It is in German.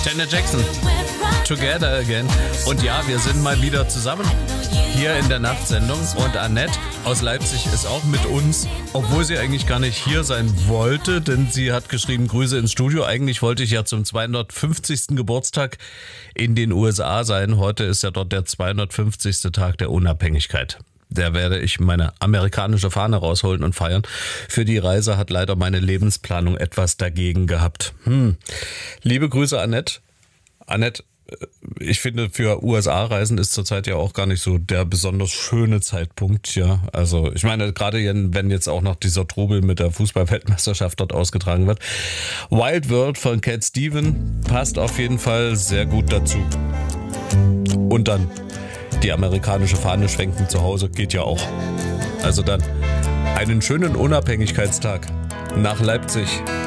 Janet Jackson, Together Again. Und ja, wir sind mal wieder zusammen hier in der Nachtsendung. Und Annette aus Leipzig ist auch mit uns, obwohl sie eigentlich gar nicht hier sein wollte, denn sie hat geschrieben, Grüße ins Studio. Eigentlich wollte ich ja zum 250. Geburtstag in den USA sein. Heute ist ja dort der 250. Tag der Unabhängigkeit. Da werde ich meine amerikanische Fahne rausholen und feiern. Für die Reise hat leider meine Lebensplanung etwas dagegen gehabt. Liebe Grüße, Annette. Annette, ich finde, für USA-Reisen ist zurzeit ja auch gar nicht so der besonders schöne Zeitpunkt. Ja, also ich meine, gerade wenn jetzt auch noch dieser Trubel mit der Fußball-Weltmeisterschaft dort ausgetragen wird. Wild World von Cat Steven passt auf jeden Fall sehr gut dazu. Und dann die amerikanische Fahne schwenken zu Hause geht ja auch. Also dann einen schönen Unabhängigkeitstag nach Leipzig.